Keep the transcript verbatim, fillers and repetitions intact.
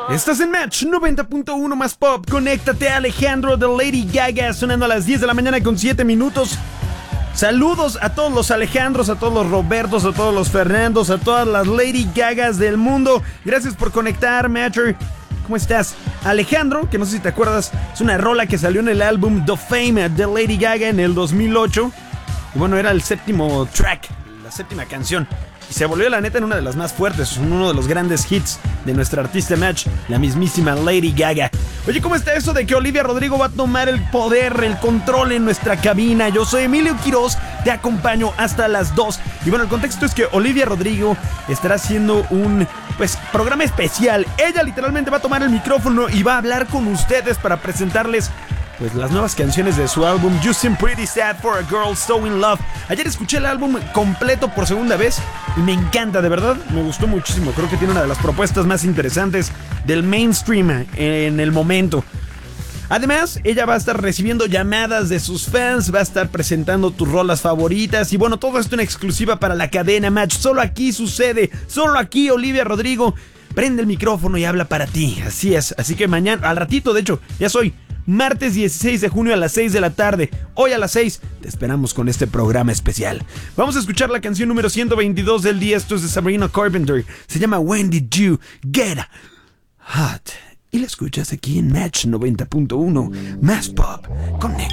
Estás en Match noventa punto uno más Pop. Conéctate a Alejandro de Lady Gaga, sonando a las diez de la mañana con siete minutos. Saludos a todos los Alejandros, a todos los Robertos, a todos los Fernandos, a todas las Lady Gagas del mundo. Gracias por conectar, Matcher. ¿Cómo estás? Alejandro, que no sé si te acuerdas, es una rola que salió en el álbum The Fame de Lady Gaga en el dos mil ocho. Y bueno, era el séptimo track, la séptima canción. Y se volvió, la neta, en una de las más fuertes, uno de los grandes hits de nuestra artista Match, la mismísima Lady Gaga. Oye, ¿cómo está eso de que Olivia Rodrigo va a tomar el poder, el control en nuestra cabina? Yo soy Emilio Quiroz, te acompaño hasta las dos. Y bueno, el contexto es que Olivia Rodrigo estará haciendo un, pues, programa especial. Ella literalmente va a tomar el micrófono y va a hablar con ustedes para presentarles, pues, las nuevas canciones de su álbum You Seem Pretty Sad for a Girl So In Love. Ayer escuché el álbum completo por segunda vez y me encanta, de verdad, me gustó muchísimo. Creo que tiene una de las propuestas más interesantes del mainstream en el momento. Además, ella va a estar recibiendo llamadas de sus fans, va a estar presentando tus rolas favoritas y bueno, todo esto en exclusiva para la cadena Match. Solo aquí sucede, solo aquí Olivia Rodrigo prende el micrófono y habla para ti. Así es, así que mañana, al ratito, de hecho, ya soy martes dieciséis de junio a las seis de la tarde. Hoy a las seis te esperamos con este programa especial. Vamos a escuchar la canción número ciento veintidós del día. Esto es de Sabrina Carpenter. Se llama When Did You Get Hot. Y la escuchas aquí en Match noventa punto uno más Pop. Conecta.